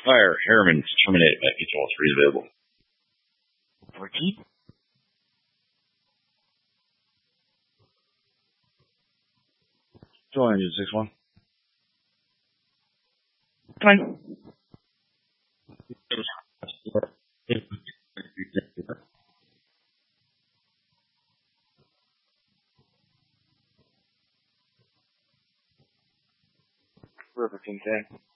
Fire, Harriman, terminated. Met Mutual 3 is available. 14. Join you, 6-1. Fine. River King 10.